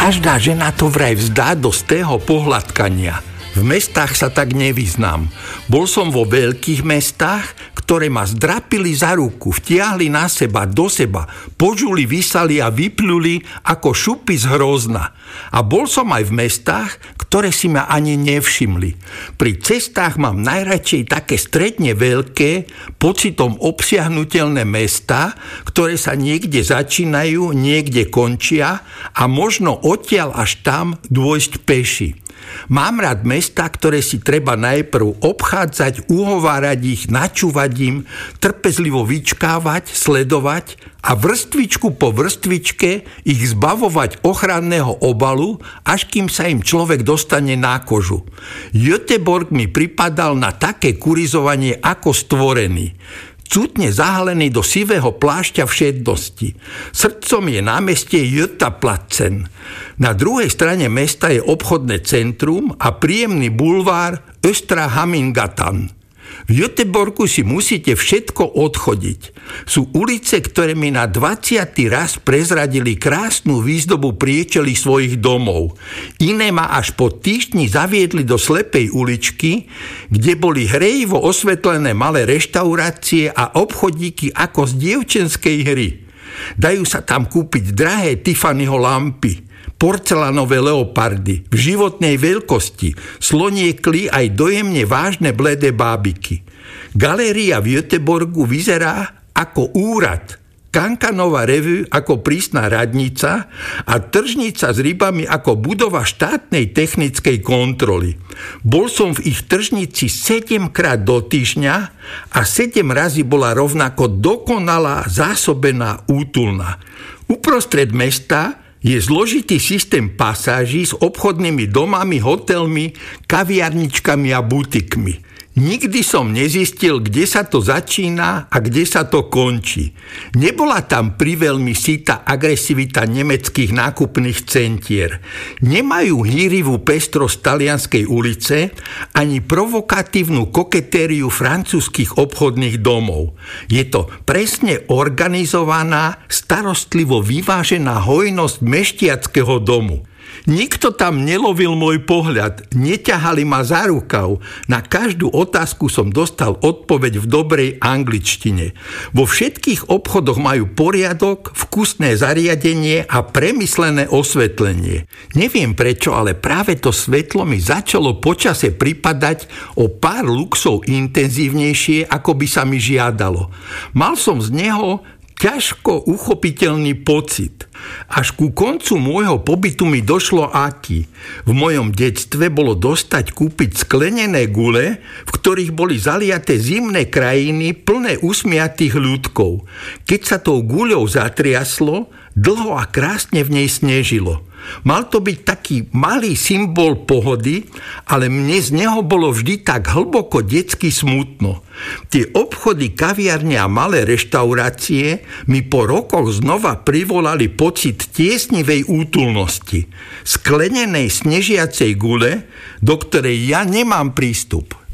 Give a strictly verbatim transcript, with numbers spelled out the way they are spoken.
Každá žena to vraj vzdá do stého pohľadkania. V mestách sa tak nevyznám. Bol som vo veľkých mestách, ktoré ma zdrapili za ruku, vtiahli na seba, do seba, požuli, vysali a vypluli ako šupy z hrozna. A bol som aj v mestách, ktoré si ma ani nevšimli. Pri cestách mám najradšej také stredne veľké, pocitom obsiahnutelné mestá, ktoré sa niekde začínajú, niekde končia a možno odtiaľ až tam dôjsť peši. Mám rád mestá, ktoré si treba najprv obchádzať, uhovárať ich, načúvať im, trpezlivo vyčkávať, sledovať a vrstvičku po vrstvičke ich zbavovať ochranného obalu, až kým sa im človek dostane na kožu. Göteborg mi pripadal na také kurizovanie ako stvorený. Cutne zahalený do sivého plášťa všednosti. Srdcom je námestie Götaplatzen. Na druhej strane mesta je obchodné centrum a príjemný bulvár Östra Hamingatan. V Göteborgu si musíte všetko odchodiť. Sú ulice, ktoré mi na dvadsiaty raz prezradili krásnu výzdobu priečelí svojich domov. Iné ma až po týždni zaviedli do slepej uličky, kde boli hrejivo osvetlené malé reštaurácie a obchodíky ako z dievčenskej hry. Dajú sa tam kúpiť drahé Tiffanyho lampy, porcelánové leopardy v životnej veľkosti, sloniekly aj dojemne vážne bledé bábiky. Galéria v Göteborgu vyzerá ako úrad, Kankanová revue ako prísna radnica a tržnica s rybami ako budova štátnej technickej kontroly. Bol som v ich tržnici sedemkrát do týždňa a sedem razy bola rovnako dokonalá, zásobená, útulná. Uprostred mesta je zložitý systém pasáží s obchodnými domami, hotelmi, kaviarničkami a butikmi. Nikdy som nezistil, kde sa to začína a kde sa to končí. Nebola tam priveľmi síta agresivita nemeckých nákupných centier. Nemajú hýrivú pestrosť talianskej ulice ani provokatívnu koketériu francúzskych obchodných domov. Je to presne organizovaná, starostlivo vyvážená hojnosť meštiackého domu. Nikto tam nelovil môj pohľad, neťahali ma za rukav. Na každú otázku som dostal odpoveď v dobrej angličtine. Vo všetkých obchodoch majú poriadok, vkusné zariadenie a premyslené osvetlenie. Neviem prečo, ale práve to svetlo mi začalo počase pripadať o pár luxov intenzívnejšie, ako by sa mi žiadalo. Mal som z neho ťažko uchopiteľný pocit. Až ku koncu môjho pobytu mi došlo aký. V mojom detstve bolo dostať kúpiť sklenené gule, v ktorých boli zaliaté zimné krajiny plné usmiatých ľudkov. Keď sa tou guľou zatriaslo, dlho a krásne v nej snežilo. Mal to byť taký malý symbol pohody, ale mne z neho bolo vždy tak hlboko detsky smutno. Tie obchody, kaviarne a malé reštaurácie mi po rokoch znova privolali pocit tiesnivej útulnosti, sklenenej snežiacej gule, do ktorej ja nemám prístup.